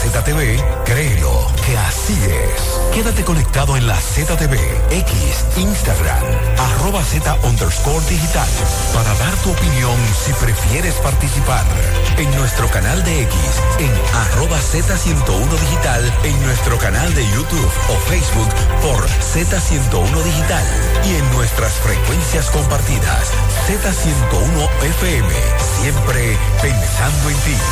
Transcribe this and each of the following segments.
ZTV, créelo que así es. Quédate conectado en la ZTV, X, Instagram, @Z_digital para dar tu opinión si prefieres participar. En nuestro canal de X, en @Z101 Digital, en nuestro canal de YouTube o Facebook por Z101 Digital y en nuestras frecuencias compartidas, Z101 FM, siempre pensando en ti.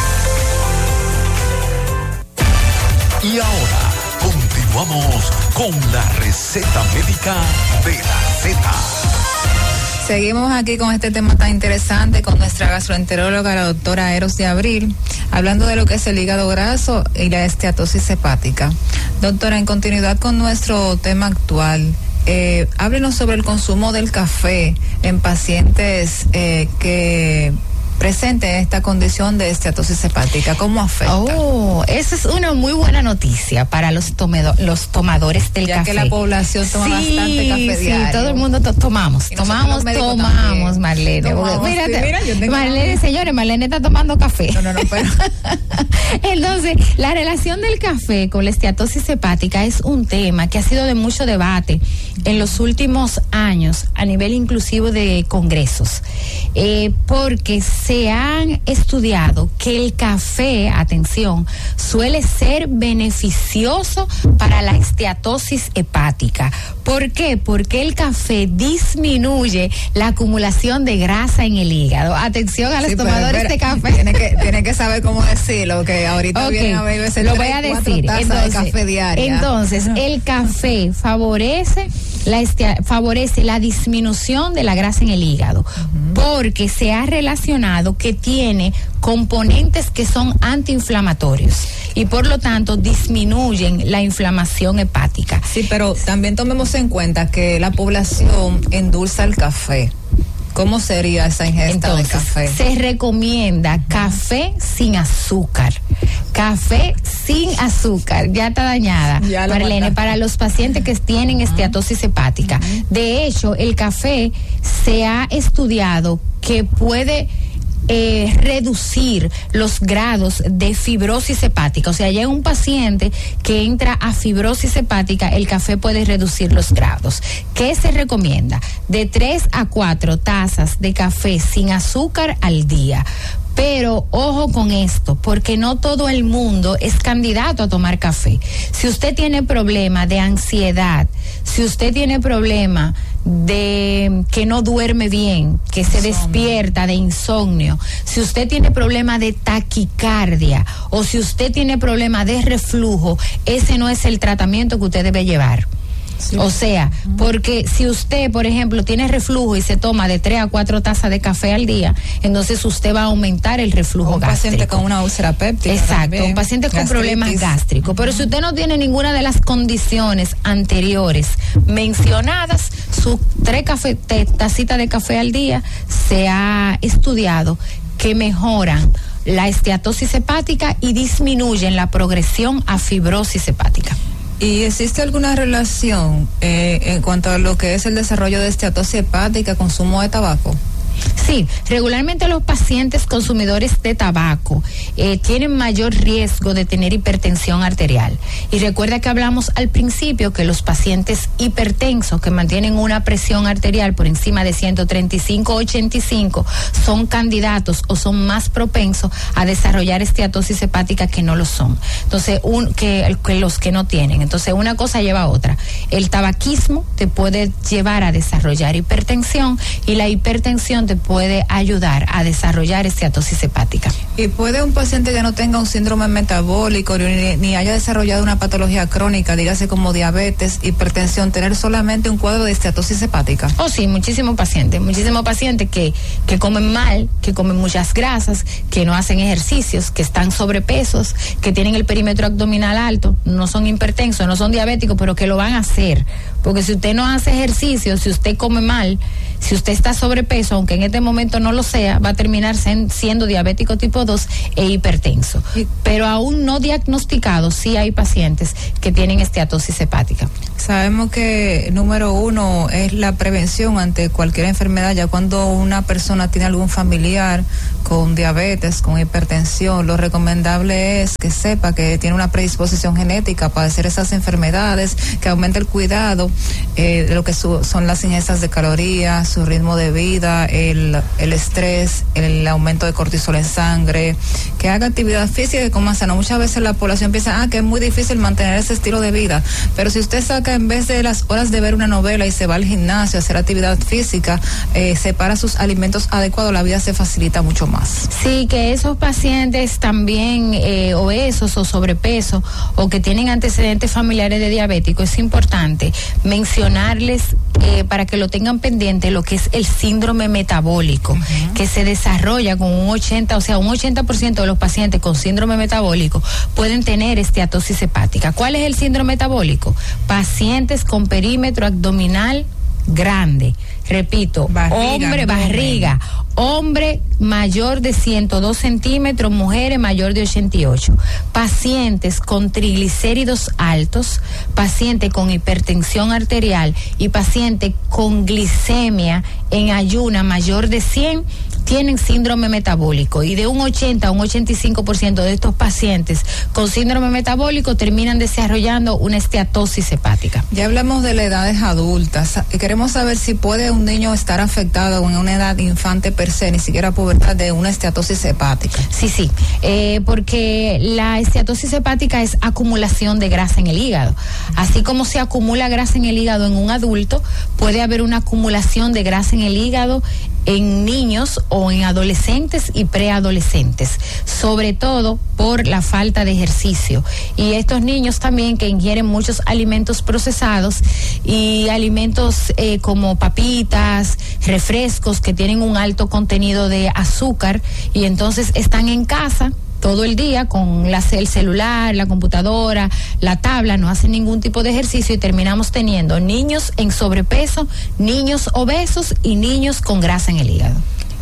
Y ahora, continuamos con la receta médica de la Z. Seguimos aquí con este tema tan interesante con nuestra gastroenteróloga, la doctora Eros de Abril, hablando de lo que es el hígado graso y la esteatosis hepática. Doctora, en continuidad con nuestro tema actual, háblenos sobre el consumo del café en pacientes que presenten esta condición de esteatosis hepática. ¿Cómo afecta? Esa es una muy buena noticia para los tomadores del café. Ya que la población toma bastante café diario. Sí, todo el mundo tomamos, Marlene. Marlene, señores, Marlene está tomando café. No, pero... Entonces, la relación del café con la esteatosis hepática es un tema que ha sido de mucho debate en los últimos años, a nivel inclusive de congresos, porque se han estudiado que el café, atención, suele ser beneficioso para la esteatosis hepática. ¿Por qué? Porque el café disminuye la acumulación de grasa en el hígado. Atención a los tomadores de café. Tiene que saber cómo decirlo, que ahorita viene a beberse lo voy a decir. De café diaria. Entonces, el café favorece la disminución de la grasa en el hígado, porque se ha relacionado que tiene componentes que son antiinflamatorios y por lo tanto disminuyen la inflamación hepática. Sí, pero también tomemos en cuenta que la población endulza el café. ¿Cómo sería esa ingesta de café? Se recomienda café sin azúcar. Café sin azúcar, ya está dañada, Marlene, para los pacientes que tienen esteatosis hepática. De hecho, el café se ha estudiado que puede reducir los grados de fibrosis hepática. O sea, ya en un paciente que entra a fibrosis hepática, el café puede reducir los grados. ¿Qué se recomienda? De 3 a 4 tazas de café sin azúcar al día. Pero ojo con esto, porque no todo el mundo es candidato a tomar café. Si usted tiene problema de ansiedad, si usted tiene problema de que no duerme bien, que se despierta de insomnio, si usted tiene problema de taquicardia o si usted tiene problema de reflujo, ese no es el tratamiento que usted debe llevar. Sí. O sea, porque si usted, por ejemplo, tiene reflujo y se toma de 3 a 4 tazas de café al día, entonces usted va a aumentar el reflujo gástrico. Un paciente con una úlcera péptica. Exacto, también, un paciente con problemas gástricos. Pero si usted no tiene ninguna de las condiciones anteriores mencionadas, sus 3 tacitas de café al día se ha estudiado que mejoran la esteatosis hepática y disminuyen la progresión a fibrosis hepática. ¿Y existe alguna relación en cuanto a lo que es el desarrollo de esteatosis hepática, consumo de tabaco? Sí, regularmente los pacientes consumidores de tabaco tienen mayor riesgo de tener hipertensión arterial. Y recuerda que hablamos al principio que los pacientes hipertensos que mantienen una presión arterial por encima de 135/85 son candidatos o son más propensos a desarrollar esteatosis hepática que no lo son. Entonces, que los que no tienen. Entonces, una cosa lleva a otra. El tabaquismo te puede llevar a desarrollar hipertensión y la hipertensión te puede ayudar a desarrollar esteatosis hepática. ¿Y puede un paciente que no tenga un síndrome metabólico ni haya desarrollado una patología crónica, dígase como diabetes, hipertensión, tener solamente un cuadro de esteatosis hepática? Oh, sí, muchísimos pacientes que comen mal, que comen muchas grasas, que no hacen ejercicios, que están sobrepesos, que tienen el perímetro abdominal alto, no son hipertensos, no son diabéticos, pero que lo van a hacer. Porque si usted no hace ejercicio, si usted come mal, si usted está sobrepeso, aunque en este momento no lo sea, va a terminar siendo diabético tipo 2 e hipertenso. Pero aún no diagnosticado, sí hay pacientes que tienen esteatosis hepática. Sabemos que número 1 es la prevención ante cualquier enfermedad. Ya cuando una persona tiene algún familiar con diabetes, con hipertensión, lo recomendable es que sepa que tiene una predisposición genética a padecer esas enfermedades, que aumente el cuidado de lo que son las ingestas de calorías, su ritmo de vida, el estrés, el aumento de cortisol en sangre, que haga actividad física y coma sano. Muchas veces la población piensa que es muy difícil mantener ese estilo de vida, pero si usted saca, en vez de las horas de ver una novela y se va al gimnasio a hacer actividad física, separa sus alimentos adecuados, la vida se facilita mucho más. Sí, que esos pacientes también obesos o sobrepeso o que tienen antecedentes familiares de diabético, es importante mencionarles para que lo tengan pendiente lo que es el síndrome metabólico, que se desarrolla con un 80% de los pacientes con síndrome metabólico pueden tener esteatosis hepática. ¿Cuál es el síndrome metabólico? Pacientes con perímetro abdominal grande, repito, barriga, hombre mayor de 102 centímetros, mujeres mayor de 88, pacientes con triglicéridos altos, paciente con hipertensión arterial y paciente con glicemia en ayuna mayor de 100, tienen síndrome metabólico, y de un 80 a un 85% de estos pacientes con síndrome metabólico terminan desarrollando una esteatosis hepática. Ya hablamos de las edades adultas. Queremos saber si puede un niño estar afectado en una edad infante per se, ni siquiera pubertad, de una esteatosis hepática. Sí, porque la esteatosis hepática es acumulación de grasa en el hígado. Así como se acumula grasa en el hígado en un adulto, puede haber una acumulación de grasa en el hígado en niños o en adolescentes y preadolescentes, sobre todo por la falta de ejercicio. Y estos niños también que ingieren muchos alimentos procesados y alimentos como papitas, refrescos que tienen un alto contenido de azúcar, y entonces están en casa todo el día con el celular, la computadora, la tabla, no hacen ningún tipo de ejercicio y terminamos teniendo niños en sobrepeso, niños obesos y niños con grasa en el hígado.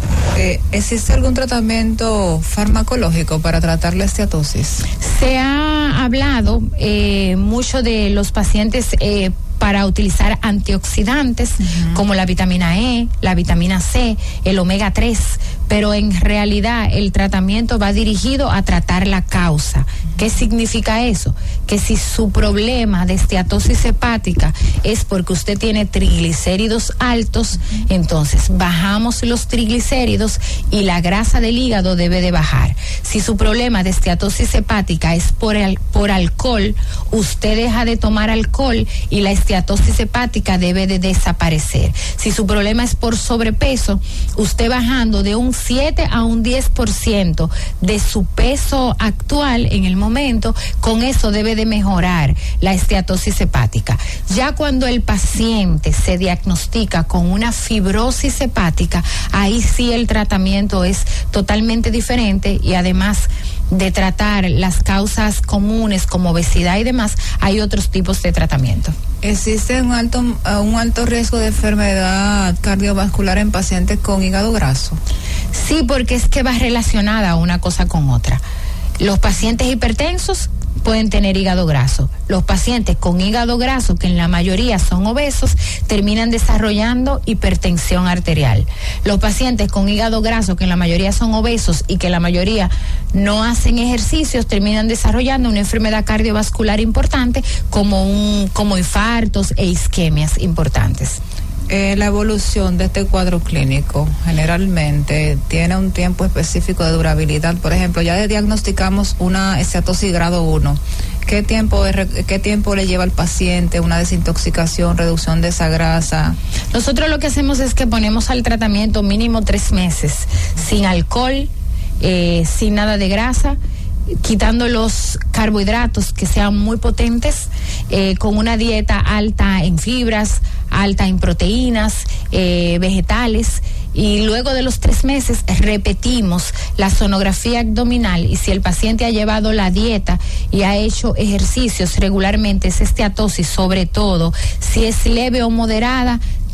¿Existe algún tratamiento farmacológico para tratar la esteatosis? Se ha hablado mucho de los pacientes para utilizar antioxidantes como la vitamina E, la vitamina C, el omega 3, pero en realidad el tratamiento va dirigido a tratar la causa. ¿Qué significa eso? Que si su problema de esteatosis hepática es porque usted tiene triglicéridos altos, entonces bajamos los triglicéridos y la grasa del hígado debe de bajar. Si su problema de esteatosis hepática es por alcohol, usted deja de tomar alcohol y la esteatosis hepática debe de desaparecer. Si su problema es por sobrepeso, usted bajando de un 7 a un 10% de su peso actual en el momento, con eso debe de mejorar la esteatosis hepática. Ya cuando el paciente se diagnostica con una fibrosis hepática, ahí sí el tratamiento es totalmente diferente, y además de tratar las causas comunes como obesidad y demás, hay otros tipos de tratamiento. ¿Existe un alto riesgo de enfermedad cardiovascular en pacientes con hígado graso? Sí, porque es que va relacionada una cosa con otra. Los pacientes hipertensos pueden tener hígado graso. Los pacientes con hígado graso, que en la mayoría son obesos, terminan desarrollando hipertensión arterial. Los pacientes con hígado graso, que en la mayoría son obesos y que la mayoría no hacen ejercicios, terminan desarrollando una enfermedad cardiovascular importante como infartos e isquemias importantes. La evolución de este cuadro clínico generalmente tiene un tiempo específico de durabilidad. Por ejemplo, ya diagnosticamos una esteatosis grado 1. ¿Qué tiempo le lleva al paciente una desintoxicación, reducción de esa grasa? Nosotros lo que hacemos es que ponemos al tratamiento mínimo 3 meses, sin alcohol, sin nada de grasa, quitando los carbohidratos que sean muy potentes, con una dieta alta en fibras, alta en proteínas, vegetales, y luego de los 3 meses repetimos la sonografía abdominal, y si el paciente ha llevado la dieta y ha hecho ejercicios regularmente, esa esteatosis, sobre todo si es leve o moderada,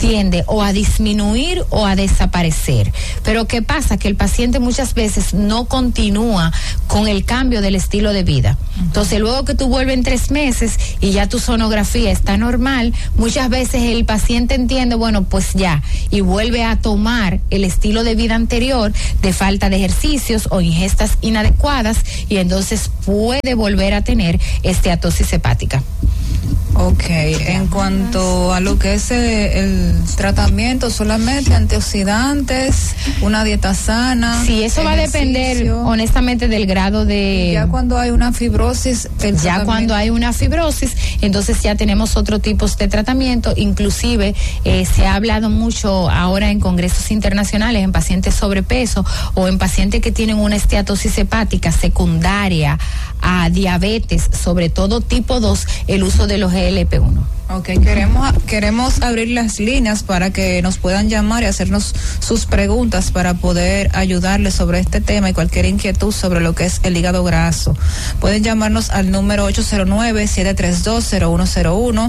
tiende o a disminuir o a desaparecer. Pero ¿qué pasa? Que el paciente muchas veces no continúa con el cambio del estilo de vida. Entonces, luego que tú vuelves en 3 meses y ya tu sonografía está normal, muchas veces el paciente entiende, bueno, pues ya, y vuelve a tomar el estilo de vida anterior de falta de ejercicios o ingestas inadecuadas, y entonces puede volver a tener esteatosis hepática. Ok, en cuanto a lo que es el tratamiento, solamente antioxidantes, una dieta sana. Sí, eso va a depender honestamente del grado de... Ya cuando hay una fibrosis... Cuando hay una fibrosis, entonces ya tenemos otro tipo de tratamiento, inclusive se ha hablado mucho ahora en congresos internacionales en pacientes sobrepeso o en pacientes que tienen una esteatosis hepática secundaria a diabetes, sobre todo tipo 2, el uso de los GLP-1. Ok, queremos abrir las líneas para que nos puedan llamar y hacernos sus preguntas para poder ayudarles sobre este tema y cualquier inquietud sobre lo que es el hígado graso. Pueden llamarnos al número 809-732-0101.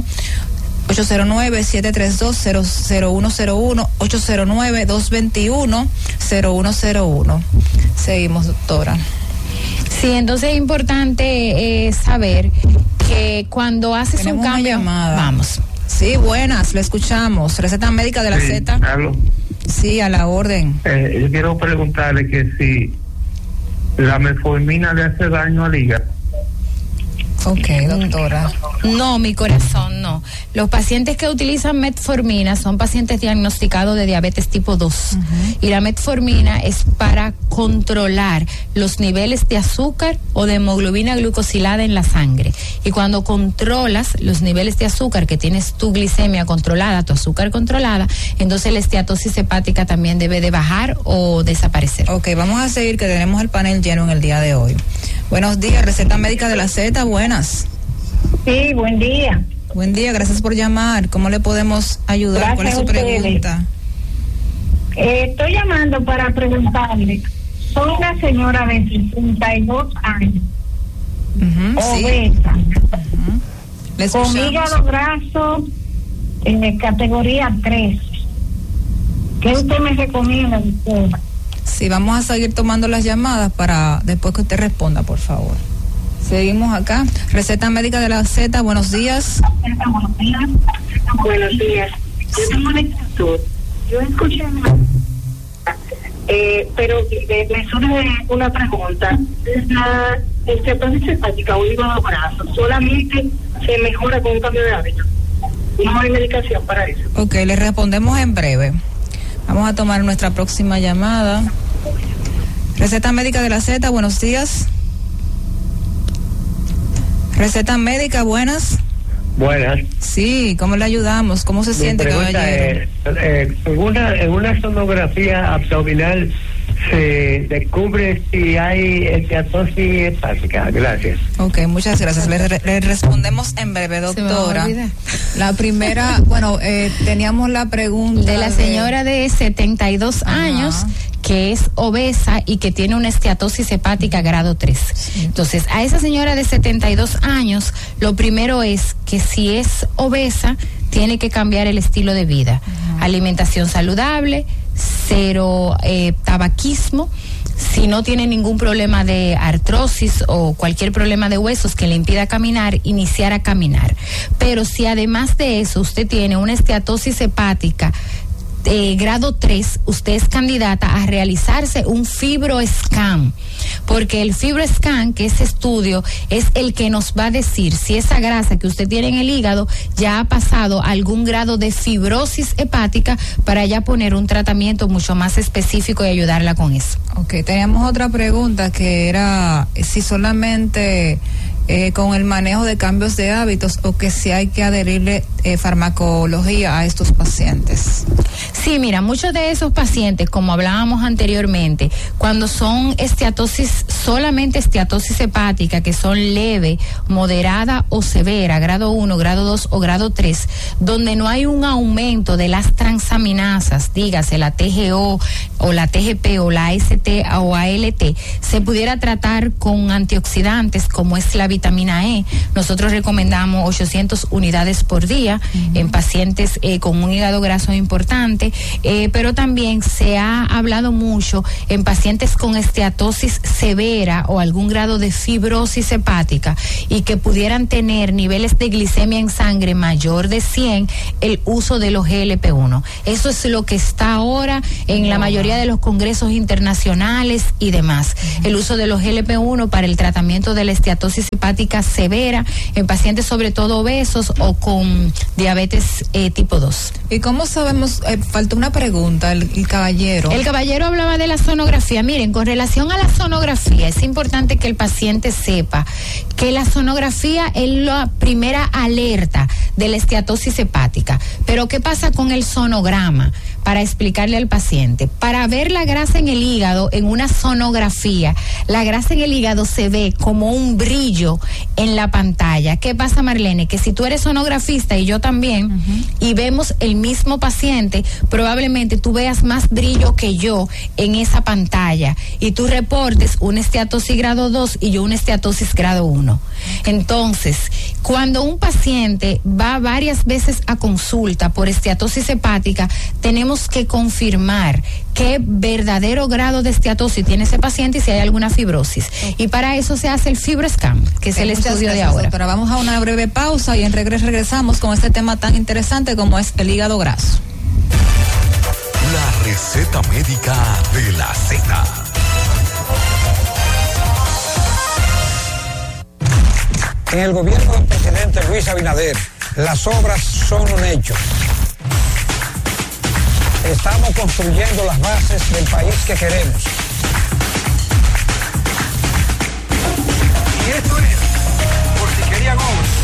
809-732-0101, 809-221-0101. Seguimos, doctora. Sí, entonces es importante saber que cuando haces tenemos un cambio... Vamos. Sí, buenas, le escuchamos. Receta médica de la Z. ¿Aló? Sí, a la orden. Yo quiero preguntarle que si la metformina le hace daño al hígado. Ok, doctora. No, mi corazón, no. Los pacientes que utilizan metformina son pacientes diagnosticados de diabetes tipo 2. Y la metformina es para controlar los niveles de azúcar o de hemoglobina glucosilada en la sangre. Y cuando controlas los niveles de azúcar, que tienes tu glicemia controlada, tu azúcar controlada, entonces la esteatosis hepática también debe de bajar o desaparecer. Ok, vamos a seguir, que tenemos el panel lleno en el día de hoy. Buenos días, receta médica de la Z, buenas. Sí, buen día. Buen día, gracias por llamar. ¿Cómo le podemos ayudar? ¿Cuál es su pregunta? Estoy llamando para preguntarle. Soy una señora de 62 años, obesa, con hígado graso en categoría 3. ¿Qué usted me recomienda, doctora? Sí, vamos a seguir tomando las llamadas para después que usted responda, por favor. Seguimos acá. Receta médica de la Z, buenos días. Buenos días. Yo tengo una inquietud. Yo escuché, pero me surge una pregunta. La esteatosis hepática o hígado graso solamente se mejora con un cambio de hábito. No hay medicación para eso. Ok, le respondemos en breve. Vamos a tomar nuestra próxima llamada. Receta médica de la Z, buenos días. Receta médica, buenas. Buenas. Sí, ¿cómo le ayudamos? ¿Cómo se siente, caballero? En una sonografía abdominal se descubre si hay esteatosis hepática. Gracias. Ok, muchas gracias. Le respondemos en breve, doctora. La primera, teníamos la pregunta de la señora de 72 años que es obesa y que tiene una esteatosis hepática grado 3. Sí. Entonces, a esa señora de 72 años, lo primero es que si es obesa, tiene que cambiar el estilo de vida. Alimentación saludable, cero tabaquismo. Si no tiene ningún problema de artrosis o cualquier problema de huesos que le impida caminar, iniciar a caminar. Pero si además de eso usted tiene una esteatosis hepática grado 3, usted es candidata a realizarse un FibroScan, porque el FibroScan, que ese estudio es el que nos va a decir si esa grasa que usted tiene en el hígado ya ha pasado a algún grado de fibrosis hepática, para ya poner un tratamiento mucho más específico y ayudarla con eso. Ok, teníamos otra pregunta que era si solamente con el manejo de cambios de hábitos o que si hay que adherirle farmacología a estos pacientes. Sí, mira, muchos de esos pacientes, como hablábamos anteriormente, cuando son esteatosis, solamente esteatosis hepática, que son leve, moderada o severa, grado 1, grado 2 o grado 3, donde no hay un aumento de las transaminasas, dígase la TGO o la TGP o la AST o ALT, se pudiera tratar con antioxidantes como es la vitamina E. Nosotros recomendamos 800 unidades por día. fibrosía en pacientes con un hígado graso importante, pero también se ha hablado mucho en pacientes con esteatosis severa o algún grado de fibrosis hepática y que pudieran tener niveles de glicemia en sangre mayor de 100, el uso de los GLP-1. Eso es lo que está ahora en la mayoría de los congresos internacionales y demás. El uso de los GLP-1 para el tratamiento de la esteatosis hepática severa en pacientes sobre todo obesos o con diabetes tipo 2. ¿Y cómo sabemos? Faltó una pregunta, el caballero. El caballero hablaba de la sonografía. Miren, con relación a la sonografía, es importante que el paciente sepa que la sonografía es la primera alerta de la esteatosis hepática. Pero ¿qué pasa con el sonograma? Para explicarle al paciente, para ver la grasa en el hígado en una sonografía, la grasa en el hígado se ve como un brillo en la pantalla. ¿Qué pasa, Marlene? Que si tú eres sonografista y yo también, y vemos el mismo paciente, probablemente tú veas más brillo que yo en esa pantalla y tú reportes una esteatosis grado 2 y yo una esteatosis grado 1. Entonces, cuando un paciente va varias veces a consulta por esteatosis hepática, tenemos que confirmar qué verdadero grado de esteatosis tiene ese paciente y si hay alguna fibrosis. Y para eso se hace el FibroScan, que es el estudio de ahora. Doctora, vamos a una breve pausa y en regresamos con este tema tan interesante como es el hígado graso. La receta médica de la Z. En el gobierno del presidente Luis Abinader, las obras son un hecho. Estamos construyendo las bases del país que queremos. Y esto es Por Si Querían Obras.